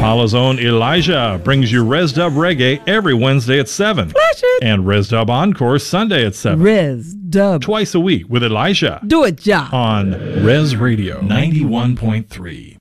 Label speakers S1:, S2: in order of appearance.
S1: Kamala's own Elijah brings you Res Dub Reggae every Wednesday at 7.
S2: Flash it.
S1: And Res Dub Encore Sunday at 7.
S2: Res Dub.
S1: Twice a week with Elijah.
S2: Do it, ja.
S1: On Res Radio 91.3.